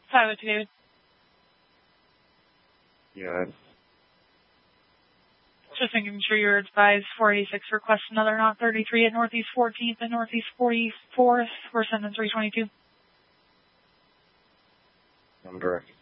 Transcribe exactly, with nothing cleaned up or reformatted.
five oh two, David. Yeah. Just making sure you're advised. four eighty-six requests another knot thirty-three at Northeast fourteenth and Northeast forty-fourth. We're sending three twenty-two. I'm direct.